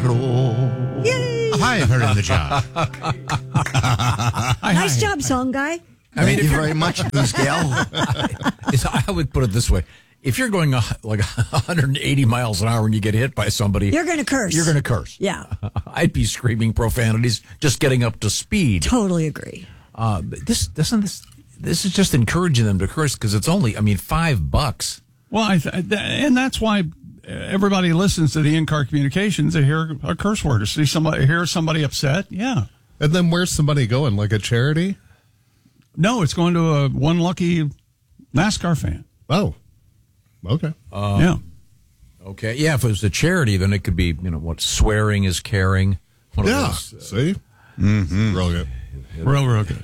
carro. Yay! Hi for doing the job. Nice job, song guy. Thank you very much, Gal. I would put it this way. If you're going like 180 miles an hour and you get hit by somebody, You're going to curse. You're going to curse. Yeah. I'd be screaming profanities just getting up to speed. Totally agree. This is just encouraging them to curse because it's only, $5. Well, and that's why everybody listens to the in-car communications. They hear a curse word or hear somebody upset. Yeah. And then where's somebody going? Like a charity? No, it's going to one lucky NASCAR fan. Oh. Okay. Yeah. Okay. Yeah, if it was a charity, then it could be, what swearing is caring. One of Yeah. those, See? Mm-hmm. Real good. Real good.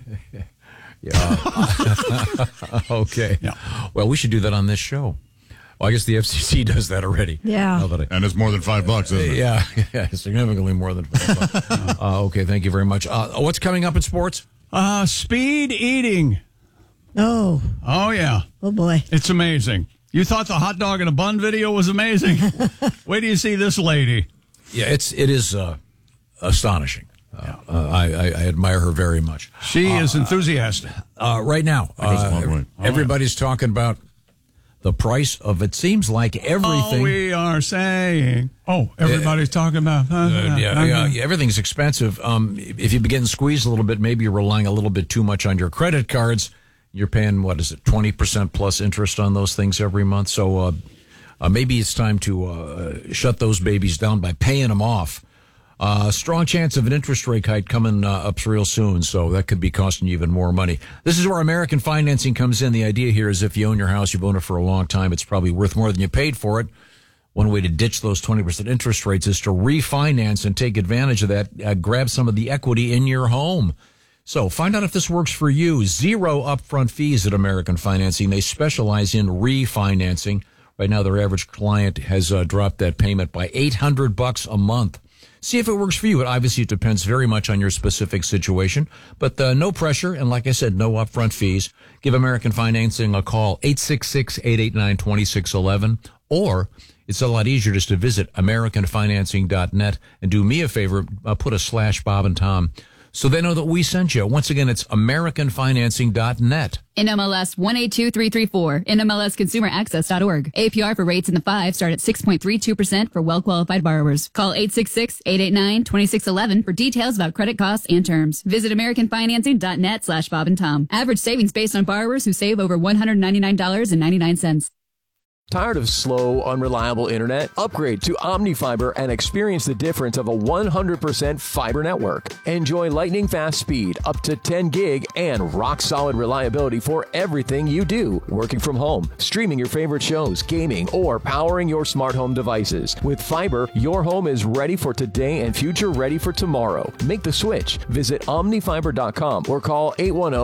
Yeah. Okay. Yeah. Well, we should do that on this show. Well, I guess the FCC does that already. Yeah. And it's more than $5, isn't it? Yeah, significantly more than $5. Okay, thank you very much. What's coming up in sports? Speed eating. Oh. Oh, yeah. Oh, boy. It's amazing. You thought the hot dog in a bun video was amazing? Wait till you see this lady. Yeah, it is astonishing. I admire her very much. She is enthusiastic. Right now, everybody's talking about the price of, it seems like everything. Oh, we are saying. Everybody's talking about. Everything's expensive. If you begin to squeeze a little bit, maybe you're relying a little bit too much on your credit cards. You're paying, 20% plus interest on those things every month. So maybe it's time to shut those babies down by paying them off. Strong chance of an interest rate hike coming up real soon, so that could be costing you even more money. This is where American Financing comes in. The idea here is if you own your house, you've owned it for a long time, it's probably worth more than you paid for it. One way to ditch those 20% interest rates is to refinance and take advantage of that. Grab some of the equity in your home. So find out if this works for you. 0 upfront fees at American Financing. They specialize in refinancing. Right now, their average client has dropped that payment by $800 a month. See if it works for you. Obviously, it depends very much on your specific situation, but no pressure. And like I said, no upfront fees. Give American Financing a call, 866-889-2611, or it's a lot easier just to visit AmericanFinancing.net and do me a favor, put a /Bob and Tom so they know that we sent you. Once again, it's AmericanFinancing.net. NMLS 182334, NMLSConsumerAccess.org. APR for rates in the 5 start at 6.32% for well-qualified borrowers. Call 866-889-2611 for details about credit costs and terms. Visit AmericanFinancing.net /Bob and Tom. Average savings based on borrowers who save over $199.99. Tired of slow, unreliable internet? Upgrade to OmniFiber and experience the difference of a 100% fiber network. Enjoy lightning fast speed, up to 10 gig, and rock-solid reliability for everything you do. Working from home, streaming your favorite shows, gaming, or powering your smart home devices. With fiber, your home is ready for today and future ready for tomorrow. Make the switch. Visit OmniFiber.com or call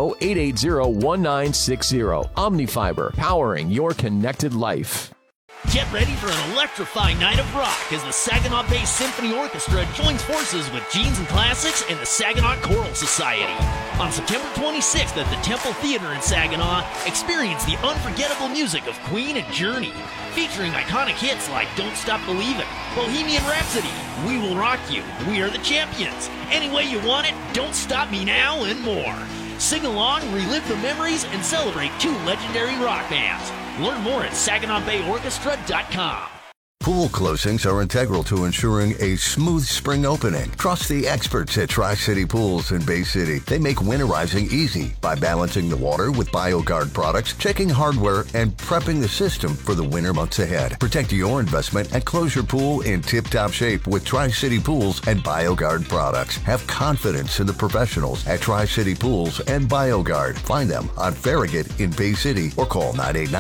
810-880-1960. OmniFiber, powering your connected life. Get ready for an electrifying night of rock as the Saginaw Bay Symphony Orchestra joins forces with Jeans and Classics and the Saginaw Choral Society. On September 26th at the Temple Theater in Saginaw, experience the unforgettable music of Queen and Journey, featuring iconic hits like Don't Stop Believin', Bohemian Rhapsody, We Will Rock You, We Are the Champions, Any Way You Want It, Don't Stop Me Now, and more. Sing along, relive the memories, and celebrate 2 legendary rock bands. Learn more at SaginawBayOrchestra.com. Pool closings are integral to ensuring a smooth spring opening. Trust the experts at Tri-City Pools in Bay City. They make winterizing easy by balancing the water with BioGuard products, checking hardware, and prepping the system for the winter months ahead. Protect your investment and close your pool in tip-top shape with Tri-City Pools and BioGuard products. Have confidence in the professionals at Tri-City Pools and BioGuard. Find them on Farragut in Bay City or call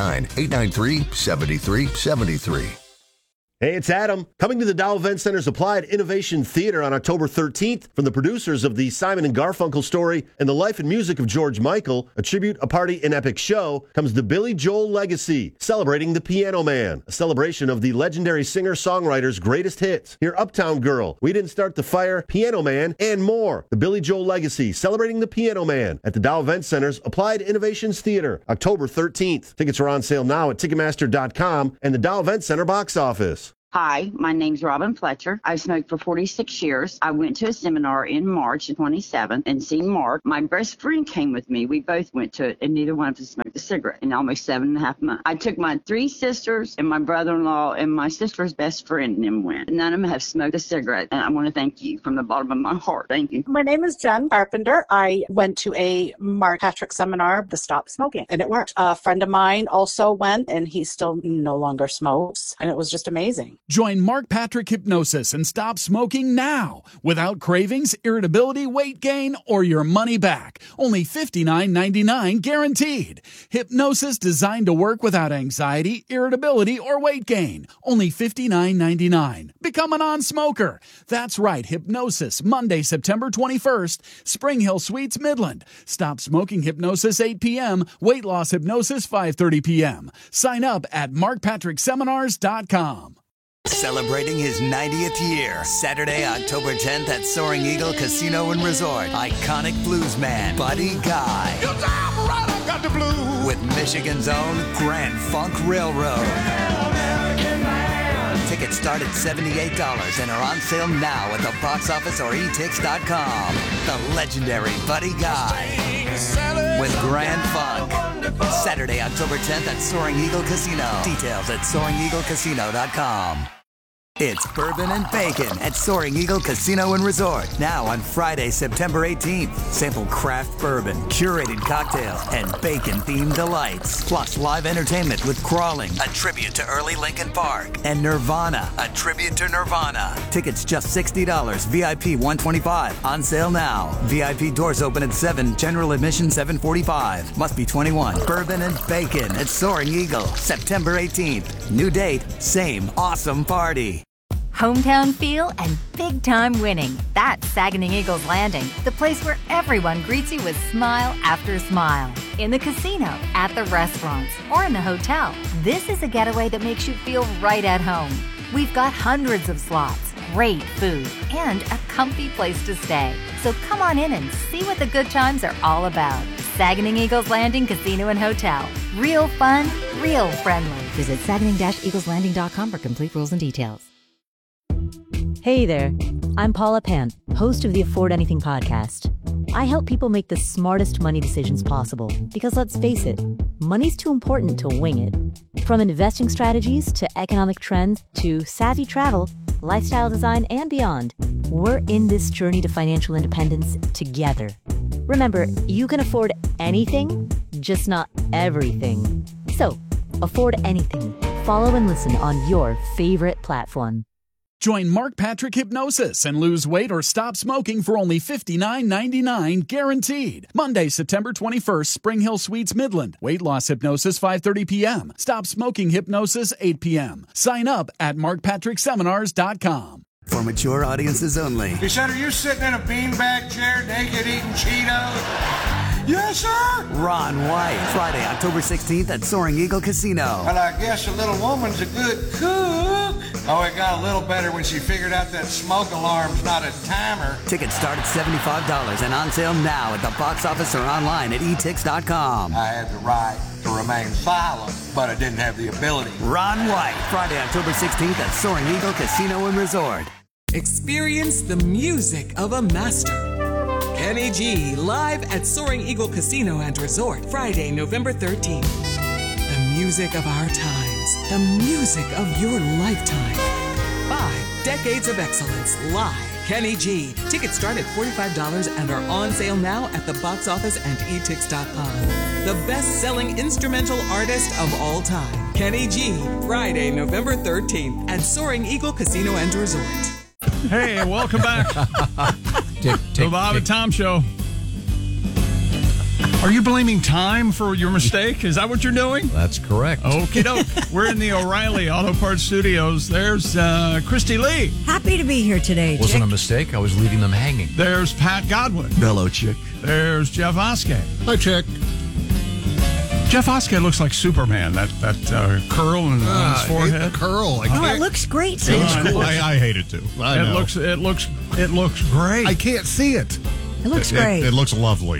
989-893-7373. Hey, it's Adam. Coming to the Dow Event Center's Applied Innovation Theater on October 13th from the producers of the Simon & Garfunkel story and the life and music of George Michael, a tribute, a party, an epic show, comes the Billy Joel Legacy, celebrating the Piano Man, a celebration of the legendary singer-songwriter's greatest hits. Hear Uptown Girl, We Didn't Start the Fire, Piano Man, and more. The Billy Joel Legacy, celebrating the Piano Man at the Dow Event Center's Applied Innovations Theater, October 13th. Tickets are on sale now at Ticketmaster.com and the Dow Event Center box office. Hi, my name's Robin Fletcher. I've smoked for 46 years. I went to a seminar in March 27th and seen Mark. My best friend came with me. We both went to it, and neither one of us smoked a cigarette in almost 7.5 months. I took my 3 sisters and my brother-in-law and my sister's best friend and them went. None of them have smoked a cigarette, and I want to thank you from the bottom of my heart. Thank you. My name is Jen Carpenter. I went to a Mark Patrick seminar, the Stop Smoking, and it worked. A friend of mine also went, and he still no longer smokes, and it was just amazing. Join Mark Patrick Hypnosis and stop smoking now without cravings, irritability, weight gain, or your money back. Only $59.99 guaranteed. Hypnosis designed to work without anxiety, irritability, or weight gain. Only $59.99. Become a non-smoker. That's right, Hypnosis, Monday, September 21st, Spring Hill Suites, Midland. Stop smoking hypnosis 8 p.m., weight loss hypnosis 5:30 p.m. Sign up at markpatrickseminars.com. Celebrating his 90th year, Saturday, October 10th at Soaring Eagle Casino and Resort. Iconic bluesman Buddy Guy. Got the blues. With Michigan's own Grand Funk Railroad. Tickets start at $78 and are on sale now at the box office or etix.com. The legendary Buddy Guy with Grand Funk. Saturday, October 10th at Soaring Eagle Casino. Details at SoaringEagleCasino.com. It's Bourbon and Bacon at Soaring Eagle Casino and Resort. Now on Friday, September 18th. Sample craft bourbon, curated cocktails, and bacon-themed delights. Plus live entertainment with Crawling, a tribute to early Linkin Park, and Nirvana, a tribute to Nirvana. Tickets just $60, VIP $125. On sale now. VIP doors open at 7, general admission $7.45. Must be 21. Bourbon and Bacon at Soaring Eagle, September 18th. New date, same awesome party. Hometown feel and big-time winning. That's Saginaw Eagles Landing, the place where everyone greets you with smile after smile. In the casino, at the restaurants, or in the hotel, this is a getaway that makes you feel right at home. We've got hundreds of slots, great food, and a comfy place to stay. So come on in and see what the good times are all about. Saginaw Eagles Landing Casino and Hotel. Real fun, real friendly. Visit Saginaw-EaglesLanding.com for complete rules and details. Hey there, I'm Paula Pant, host of the Afford Anything podcast. I help people make the smartest money decisions possible because let's face it, money's too important to wing it. From investing strategies to economic trends to savvy travel, lifestyle design, and beyond, we're in this journey to financial independence together. Remember, you can afford anything, just not everything. So, afford anything. Follow and listen on your favorite platform. Join Mark Patrick Hypnosis and lose weight or stop smoking for only $59.99 guaranteed. Monday, September 21st, Spring Hill Suites, Midland. Weight loss hypnosis 5:30 p.m. Stop smoking hypnosis 8 p.m. Sign up at markpatrickseminars.com. For mature audiences only. He said, are you sitting in a beanbag chair naked eating Cheetos? Yes, sir. Ron White, Friday, October 16th at Soaring Eagle Casino. Well, I guess a little woman's a good cook. Oh, it got a little better when she figured out that smoke alarm's not a timer. Tickets start at $75 and on sale now at the box office or online at etix.com. I had the right to remain silent, but I didn't have the ability. Ron White, Friday, October 16th at Soaring Eagle Casino and Resort. Experience the music of a master. Kenny G, live at Soaring Eagle Casino and Resort, Friday, November 13th. The music of our times, the music of your lifetime. 5 decades of excellence, live. Kenny G. Tickets start at $45 and are on sale now at the box office and etix.com. The best-selling instrumental artist of all time, Kenny G. Friday, November 13th at Soaring Eagle Casino and Resort. Hey, welcome back to the Bob and Tom Show. Are you blaming time for your mistake? Is that what you're doing? That's correct. Okie doke. We're in the O'Reilly Auto Parts Studios. There's Christy Lee. Happy to be here today. Wasn't a mistake. I was leaving them hanging. There's Pat Godwin. Hello, Chick. There's Jeff Oskey. Hi, Chick. Jeff Oskey looks like Superman. That curl on his forehead. Curl. It looks great. It looks cool. I hate it too. It looks great. I can't see it. It looks great. It looks lovely.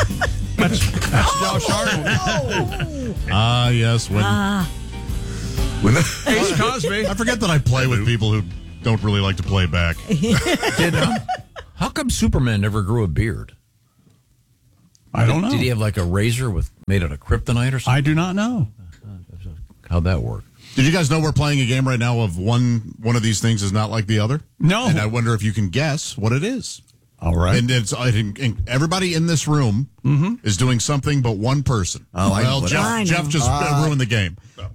That's Josh Arnold. Yes. Ace Cosby. I forget that I play with people who don't really like to play back. How come Superman never grew a beard? I don't know. Did he have like a razor made out of kryptonite or something? I do not know. How'd that work? Did you guys know we're playing a game right now of one of these things is not like the other? No. And I wonder if you can guess what it is. All right. And everybody in this room is doing something but one person. Oh, I know. Jeff just ruined the game.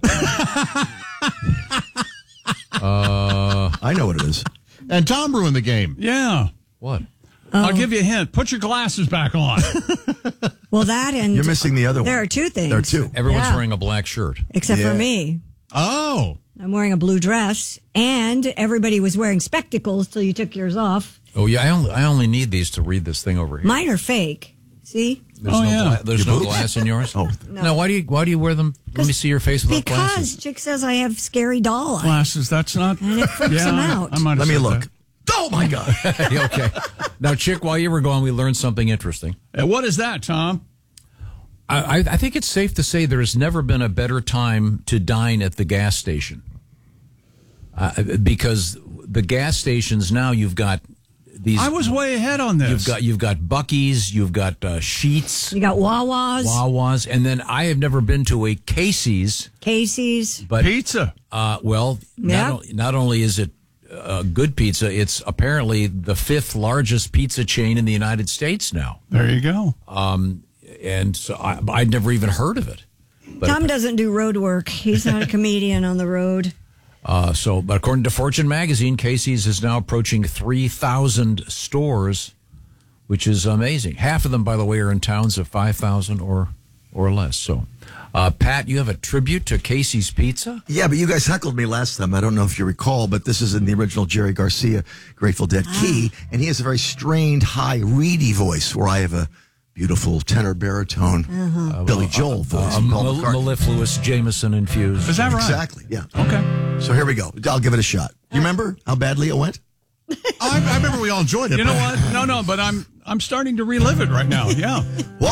I know what it is. And Tom ruined the game. Yeah. What? I'll give you a hint. Put your glasses back on. Well, that and You're missing the other one. there are two things. There are two. Everyone's wearing a black shirt. Except for me. Oh. I'm wearing a blue dress, and everybody was wearing spectacles till you took yours off. Oh, yeah, I only need these to read this thing over here. Mine are fake. See? There's no glass in yours? Oh. No. Now, why do you wear them? Let me see your face without Because glasses. Chick says I have scary doll eyes. Glasses, that's not... And it freaks him out. Let me look. Oh, my God. Okay. Now, Chick, while you were gone, we learned something interesting. What is that, Tom? I think it's safe to say there has never been a better time to dine at the gas station. Because the gas stations now, you've got these... I was way ahead on this. You've got Buc-ee's, you've got Sheetz. You got Wawa's. And then I have never been to a Casey's. But, pizza. Not only is it good pizza, it's apparently the 5th largest pizza chain in the United States now. There you go. And so I'd never even heard of it. But Tom doesn't do road work. He's not a comedian on the road. But according to Fortune magazine, Casey's is now approaching 3,000 stores, which is amazing. Half of them, by the way, are in towns of 5,000 or less. So, Pat, you have a tribute to Casey's Pizza? Yeah, but you guys heckled me last time. I don't know if you recall, but this is in the original Jerry Garcia Grateful Dead key, and he has a very strained, high, reedy voice, where I have a beautiful tenor baritone Billy Joel voice. Mellifluous Jameson infused. Is that right? Exactly, yeah. Okay. So here we go. I'll give it a shot. You remember how badly it went? I remember we all enjoyed it. You know what? No, but I'm starting to relive it right now. Yeah. Well,